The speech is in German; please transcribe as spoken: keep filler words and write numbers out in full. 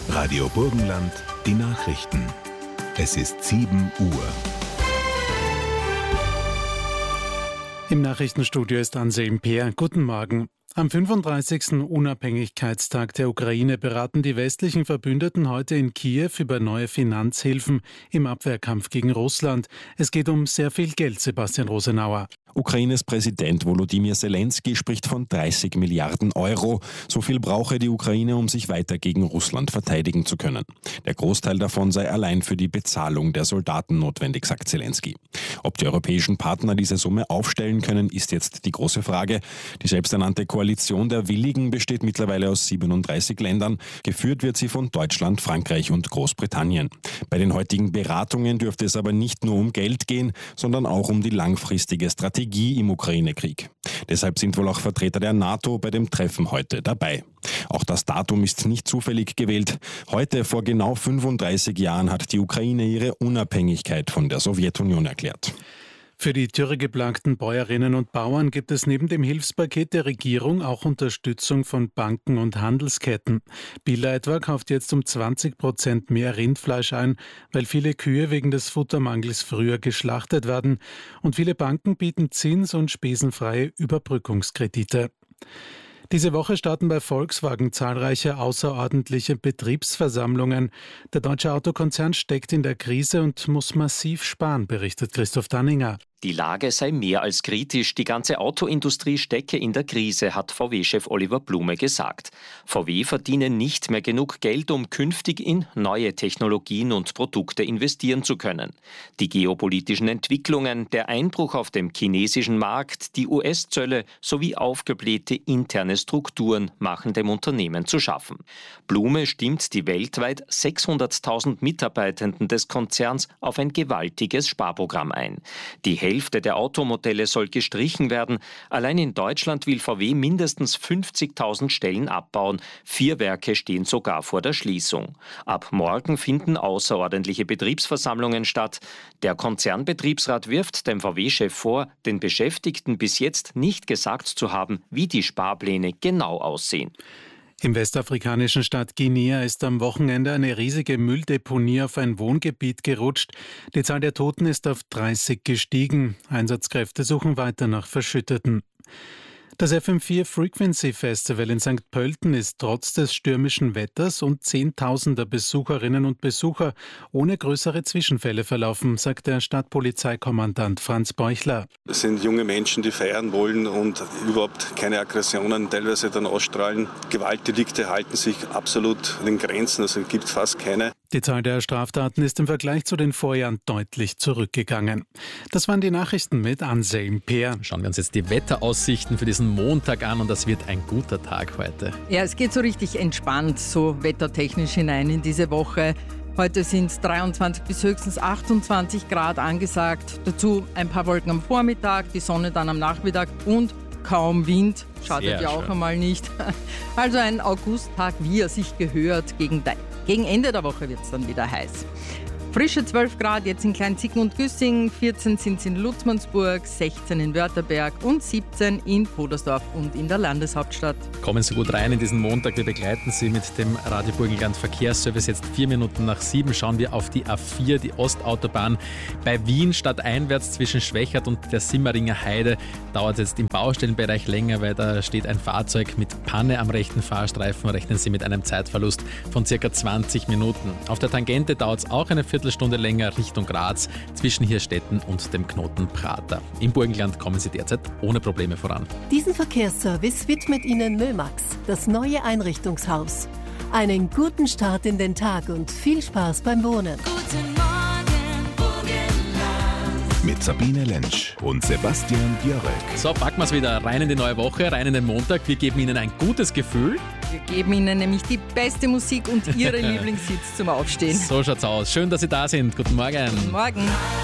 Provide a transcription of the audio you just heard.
Radio Burgenland, die Nachrichten. Es ist sieben Uhr. Im Nachrichtenstudio ist Anselm Peer. Guten Morgen. Am fünfunddreißigsten Unabhängigkeitstag der Ukraine beraten die westlichen Verbündeten heute in Kiew über neue Finanzhilfen im Abwehrkampf gegen Russland. Es geht um sehr viel Geld, Sebastian Rosenauer. Ukraines Präsident Volodymyr Zelensky spricht von dreißig Milliarden Euro. So viel brauche die Ukraine, um sich weiter gegen Russland verteidigen zu können. Der Großteil davon sei allein für die Bezahlung der Soldaten notwendig, sagt Zelensky. Ob die europäischen Partner diese Summe aufstellen können, ist jetzt die große Frage. Die selbsternannte Koalition der Willigen besteht mittlerweile aus siebenunddreißig Ländern. Geführt wird sie von Deutschland, Frankreich und Großbritannien. Bei den heutigen Beratungen dürfte es aber nicht nur um Geld gehen, sondern auch um die langfristige Strategie im Ukraine-Krieg. Deshalb sind wohl auch Vertreter der NATO bei dem Treffen heute dabei. Auch das Datum ist nicht zufällig gewählt. Heute, vor genau fünfunddreißig Jahren, hat die Ukraine ihre Unabhängigkeit von der Sowjetunion erklärt. Für die dürregeplagten Bäuerinnen und Bauern gibt es neben dem Hilfspaket der Regierung auch Unterstützung von Banken und Handelsketten. Billa etwa kauft jetzt um zwanzig Prozent mehr Rindfleisch ein, weil viele Kühe wegen des Futtermangels früher geschlachtet werden. Und viele Banken bieten zins- und spesenfreie Überbrückungskredite. Diese Woche starten bei Volkswagen zahlreiche außerordentliche Betriebsversammlungen. Der deutsche Autokonzern steckt in der Krise und muss massiv sparen, berichtet Christoph Danninger. Die Lage sei mehr als kritisch. Die ganze Autoindustrie stecke in der Krise, hat V W-Chef Oliver Blume gesagt. V W verdiene nicht mehr genug Geld, um künftig in neue Technologien und Produkte investieren zu können. Die geopolitischen Entwicklungen, der Einbruch auf dem chinesischen Markt, die U S-Zölle sowie aufgeblähte interne Strukturen machen dem Unternehmen zu schaffen. Blume stimmt die weltweit sechshunderttausend Mitarbeitenden des Konzerns auf ein gewaltiges Sparprogramm ein. Die Die Hälfte der Automodelle soll gestrichen werden. Allein in Deutschland will V W mindestens fünfzigtausend Stellen abbauen. Vier Werke stehen sogar vor der Schließung. Ab morgen finden außerordentliche Betriebsversammlungen statt. Der Konzernbetriebsrat wirft dem V W-Chef vor, den Beschäftigten bis jetzt nicht gesagt zu haben, wie die Sparpläne genau aussehen. Im westafrikanischen Staat Guinea ist am Wochenende eine riesige Mülldeponie auf ein Wohngebiet gerutscht. Die Zahl der Toten ist auf dreißig gestiegen. Einsatzkräfte suchen weiter nach Verschütteten. Das F M vier Frequency Festival in Sankt Pölten ist trotz des stürmischen Wetters und zehntausender Besucherinnen und Besucher ohne größere Zwischenfälle verlaufen, sagt der Stadtpolizeikommandant Franz Beuchler. Es sind junge Menschen, die feiern wollen und überhaupt keine Aggressionen teilweise dann ausstrahlen. Gewaltdelikte halten sich absolut an den Grenzen, also gibt es fast keine. Die Zahl der Straftaten ist im Vergleich zu den Vorjahren deutlich zurückgegangen. Das waren die Nachrichten mit Anselm Peer. Schauen wir uns jetzt die Wetteraussichten für diesen Montag an und das wird ein guter Tag heute. Ja, es geht so richtig entspannt, so wettertechnisch hinein in diese Woche. Heute sind dreiundzwanzig bis höchstens achtundzwanzig Grad angesagt. Dazu ein paar Wolken am Vormittag, die Sonne dann am Nachmittag und kaum Wind. Schadet Sehr ja auch schön. einmal nicht. Also ein Augusttag, wie er sich gehört. Gegen, gegen Ende der Woche wird es dann wieder heiß. Frische zwölf Grad jetzt in Kleinzicken und Güssing, vierzehn sind es in Lutzmannsburg, sechzehn in Wörterberg und siebzehn in Podersdorf und in der Landeshauptstadt. Kommen Sie gut rein in diesen Montag. Wir begleiten Sie mit dem Radio Burgenland Verkehrsservice. Jetzt vier Minuten nach sieben schauen wir auf die A vier, die Ostautobahn. Bei Wien stadteinwärts zwischen Schwächert und der Simmeringer Heide dauert es jetzt im Baustellenbereich länger, weil da steht ein Fahrzeug mit Panne am rechten Fahrstreifen. Rechnen Sie mit einem Zeitverlust von circa zwanzig Minuten. Auf der Tangente dauert es auch eine Viertelstunde länger Richtung Graz zwischen Hirstetten und dem Knoten Prater. Im Burgenland kommen Sie derzeit ohne Probleme voran. Diesen Verkehrsservice widmet Ihnen Mömax, das neue Einrichtungshaus. Einen guten Start in den Tag und viel Spaß beim Wohnen. Guten Morgen, Burgenland. Mit Sabine Lentsch und Sebastian Björek. So, packen wir es wieder rein in die neue Woche, rein in den Montag. Wir geben Ihnen ein gutes Gefühl. Wir geben Ihnen nämlich die beste Musik und Ihre Lieblingshits zum Aufstehen. So schaut's aus. Schön, dass Sie da sind. Guten Morgen. Guten Morgen.